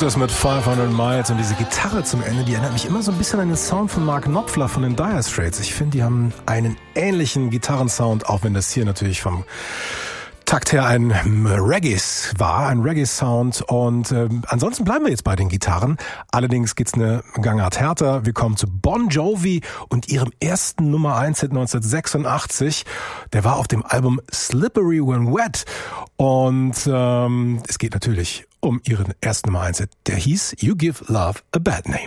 Strangers mit 500 Miles und diese Gitarre zum Ende, die erinnert mich immer so ein bisschen an den Sound von Mark Knopfler von den Dire Straits. Ich finde, die haben einen ähnlichen Gitarrensound, auch wenn das hier natürlich vom Takt her ein Reggae-Sound und ansonsten bleiben wir jetzt bei den Gitarren. Allerdings geht's eine Gangart härter. Wir kommen zu Bon Jovi und ihrem ersten Nummer 1 Hit 1986. Der war auf dem Album Slippery When Wet und es geht natürlich um ihren ersten Nummer 1 Hit. Der hieß You Give Love a Bad Name.